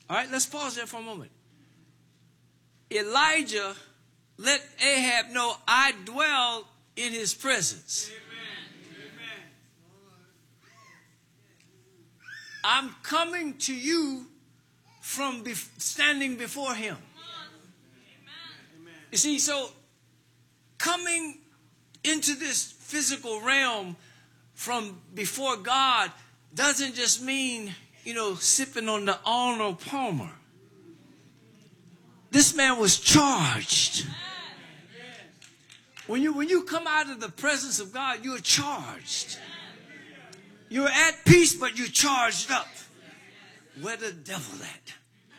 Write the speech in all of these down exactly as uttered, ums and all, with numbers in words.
All right, let's pause there for a moment. Elijah let Ahab know, I dwell in his presence. Amen. Amen. I'm coming to you from be- standing before him. Amen. You see, so coming into this physical realm from before God doesn't just mean, you know, sipping on the Arnold Palmer. This man was charged. When you, when you come out of the presence of God, you're charged. You're at peace, but you're charged up. Where the devil at?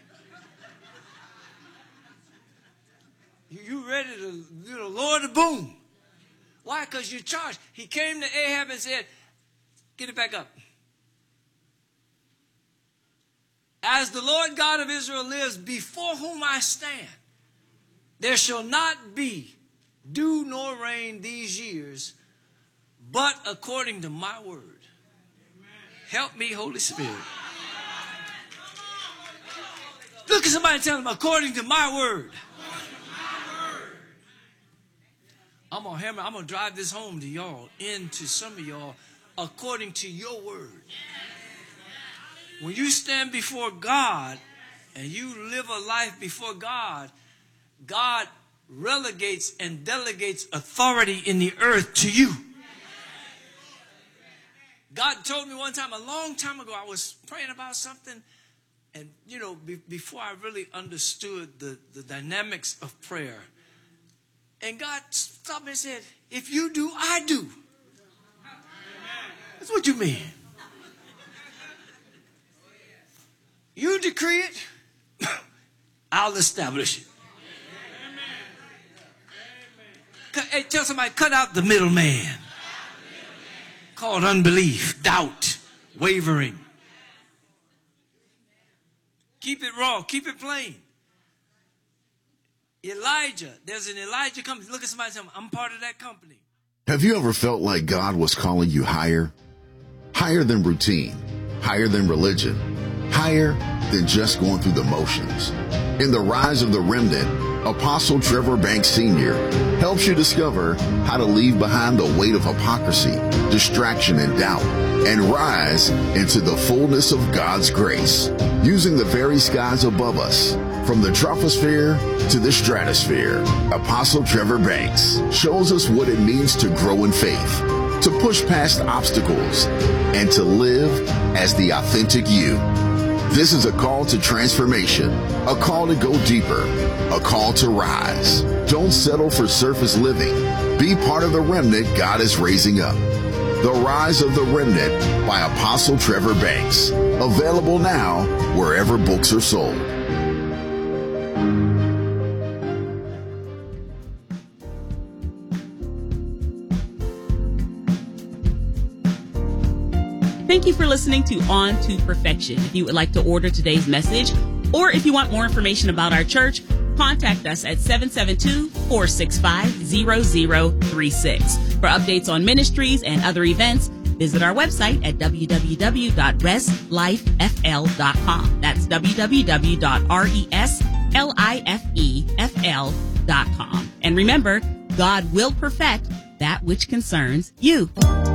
You, you ready to, you know, Lord the boom. Why? Because you're charged. He came to Ahab and said, get it back up. As the Lord God of Israel lives, before whom I stand, there shall not be dew nor rain these years, but according to my word. Help me, Holy Spirit. Look at somebody and tell them, according to my word. I'm going to hammer, I'm going to drive this home to y'all, into some of y'all, according to your word. When you stand before God and you live a life before God, God relegates and delegates authority in the earth to you. God told me one time, a long time ago, I was praying about something, and, you know, be, before I really understood the, the dynamics of prayer, and God stopped me and said, if you do, I do. That's what you mean. You decree it, I'll establish it. Hey, tell somebody, cut out the middleman. Called unbelief, doubt, wavering. Keep it raw, keep it plain. Elijah, there's an Elijah company. Look at somebody and tell them, I'm part of that company. Have you ever felt like God was calling you higher? Higher than routine, higher than religion, higher than just going through the motions. In The Rise of the Remnant, Apostle Trevor Banks Senior helps you discover how to leave behind the weight of hypocrisy, distraction, and doubt, and rise into the fullness of God's grace, using the very skies above us. From the troposphere to the stratosphere, Apostle Trevor Banks shows us what it means to grow in faith, to push past obstacles, and to live as the authentic you. This is a call to transformation, a call to go deeper, a call to rise. Don't settle for surface living. Be part of the remnant God is raising up. The Rise of the Remnant by Apostle Trevor Banks. Available now wherever books are sold. Thank you for listening to On to Perfection. If you would like to order today's message, or if you want more information about our church, contact us at seven seven two, four six five, zero zero three six. For updates on ministries and other events, visit our website at w w w dot res life f l dot com. That's w w w dot res life f l dot com. And remember, God will perfect that which concerns you.